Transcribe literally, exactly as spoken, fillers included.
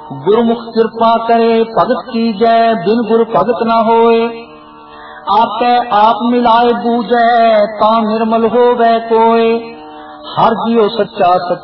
गुरुमुख कृपा करे भगत की जय, बिन गुरु भगत न होए। आपे आप मिलाए बूझे, ता निर्मल होवे कोय। हर जियो सच्चा सच